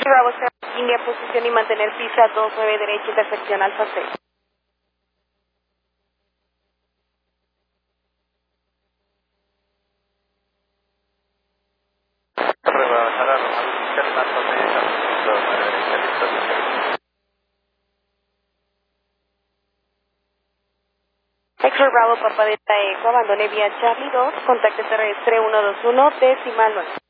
Bravo, línea posición y mantener pista 29 derecha, intersección Alfa 6. X-Ray Bravo, Papa Delta Eco, abandone vía Charlie 2, contacto terrestre 121, decimal 9.